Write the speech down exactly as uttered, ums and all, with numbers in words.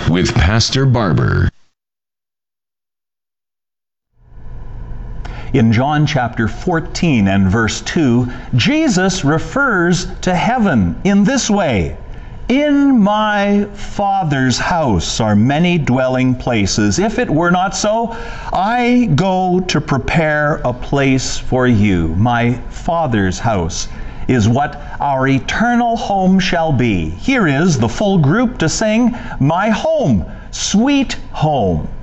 with Pastor Barber. In John chapter fourteen and verse two, Jesus refers to heaven in this way: "In my Father's house are many dwelling places. If it were not so, I go to prepare a place for you." My Father's house is what our eternal home shall be. Here is the full group to sing, "My home, sweet home."